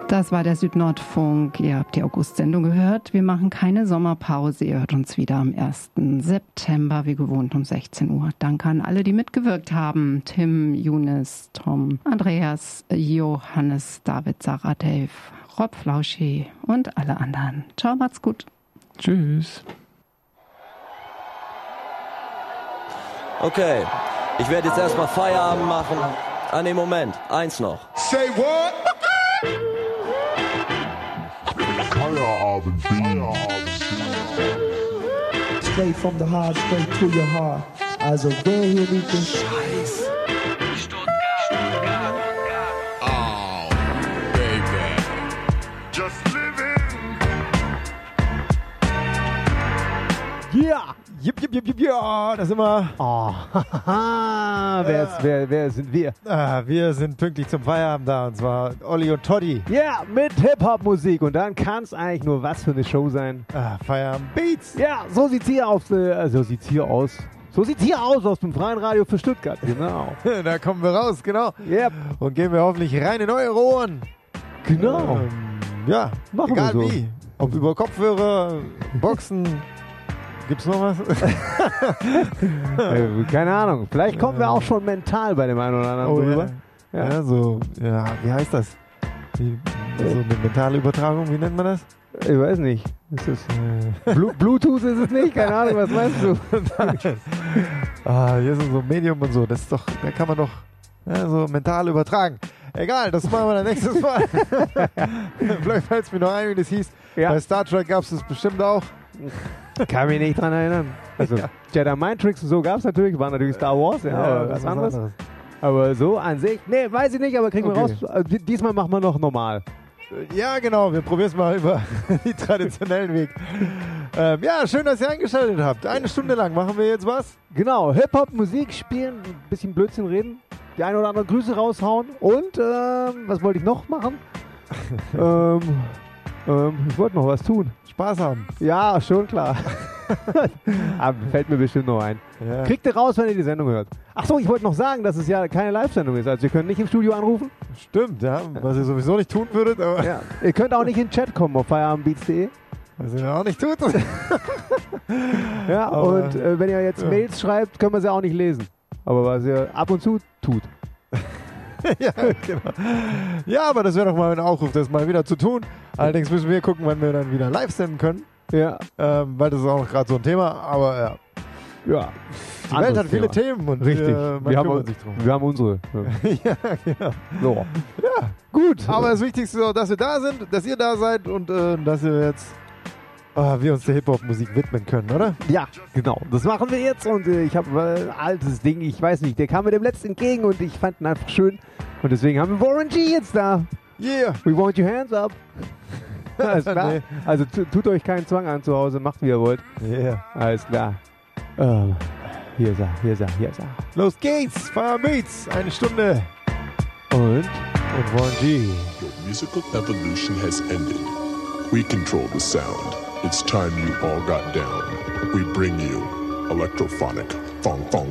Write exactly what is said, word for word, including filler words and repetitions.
Das war der Südnordfunk. Ihr habt die August-Sendung gehört. Wir machen keine Sommerpause. Ihr hört uns wieder am ersten September, wie gewohnt, um sechzehn Uhr. Danke an alle, die mitgewirkt haben. Tim, Younes, Tom, Andreas, Johannes, David, Sarah, Dave, Rob Flauschi und alle anderen. Ciao, macht's gut. Tschüss. Okay, ich werde jetzt erstmal Feierabend machen. Ah, ne, Moment. Eins noch. Say what? Feierabend, Feierabend. Straight from the heart, straight to your heart. Also wer hier liegt den Scheiß? Stuttgart. Oh, baby. Just living. Yeah! Jip, jip, jip, jip, ja, da sind wir. Oh, wer, ist, wer, wer sind wir? Ah, wir sind pünktlich zum Feierabend da, und zwar Olli und Toddy. Ja, yeah, mit Hip-Hop-Musik. Und dann kann es eigentlich nur was für eine Show sein. Ah, Feierabend Beats. Ja, so sieht's hier aus. Äh, so sieht's hier aus. So sieht's hier aus aus dem Freien Radio für Stuttgart. Genau. Da kommen wir raus, genau. Yep. Und gehen wir hoffentlich rein in eure Ohren. Genau. Ähm, ja, machen egal wir so. wie. Ob über Kopfhörer, Boxen. Gibt's noch was? äh, keine Ahnung. Vielleicht kommen wir auch schon mental bei dem einen oder anderen oh, drüber. Ja. Ja. ja, so, ja, wie heißt das? Wie, so eine mentale Übertragung, wie nennt man das? Ich weiß nicht. Ist das, äh, Blu- Bluetooth ist es nicht? Keine Ahnung, was meinst du? ah, hier ist so Medium und so. Das ist doch, da kann man doch ja, so mental übertragen. Egal, das machen wir dann nächstes Mal. Vielleicht fällt es mir noch ein, wie das hieß. Ja. Bei Star Trek gab es das bestimmt auch. Kann mich nicht dran erinnern. Also Ja. Jedi Mind Tricks und so gab es natürlich, war natürlich Star Wars, ja, aber das was ist was anderes. anderes. Aber so an sich, nee, weiß ich nicht, aber kriegen Okay. wir raus. Also, di- diesmal machen wir noch normal. Ja, genau, wir probieren es mal über den traditionellen Weg. Ähm, ja, schön, dass ihr eingeschaltet habt. Eine Stunde lang machen wir jetzt was. Genau, Hip-Hop, Musik spielen, ein bisschen Blödsinn reden, die eine oder andere Grüße raushauen und ähm, was wollte ich noch machen? ähm, ähm, ich wollte noch was tun. Spaß haben. Ja, schon klar. Aber fällt mir bestimmt noch ein. Ja. Kriegt ihr raus, wenn ihr die Sendung hört. Achso, ich wollte noch sagen, dass es ja keine Live-Sendung ist. Also ihr könnt nicht im Studio anrufen. Stimmt, ja, was ihr sowieso nicht tun würdet, aber Ja. Ihr könnt auch nicht in den Chat kommen auf feierabendbeats punkt de. was ihr auch nicht tut. Ja, Aber, und äh, wenn ihr jetzt ja. Mails schreibt, können wir sie auch nicht lesen. Aber was ihr ab und zu tut. ja, genau. Ja, aber das wäre doch mal ein Aufruf, das mal wieder zu tun. Allerdings müssen wir gucken, wann wir dann wieder live senden können. Ja, Ähm, weil das ist auch gerade so ein Thema, aber ja. ja. Die Welt hat viele Themen und Richtig. äh, man wir, haben, kümmert sich drum. wir haben unsere. Ja. ja, genau. So. Ja, Gut. aber das Wichtigste ist auch, dass wir da sind, dass ihr da seid und äh, dass wir jetzt ah, wir uns der Hip-Hop-Musik widmen können, oder? Ja, genau. Das machen wir jetzt und äh, ich habe äh, ein altes Ding, ich weiß nicht, der kam mir dem letzten entgegen und ich fand ihn einfach schön. Und deswegen haben wir Warren G jetzt da. Yeah! We want your hands up. Alles klar. Nee. Also tu- tut euch keinen Zwang an zu Hause, macht wie ihr wollt. Yeah. Alles klar. Ähm, hier ist er, hier ist er, hier ist er. Los geht's! Fire Beats! Eine Stunde! Und? Und Warren G. Your musical evolution has ended. We control the sound. It's time you all got down. We bring you electrophonic fong fong.